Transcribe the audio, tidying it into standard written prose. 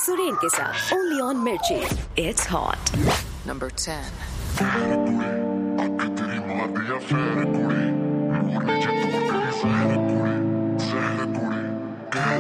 सुरेन के साथ only on मिर्ची। It's hot. Number 10. तेरी मार दिया फेर कुड़ी, मोरनी जे तोड़ तेरी सहर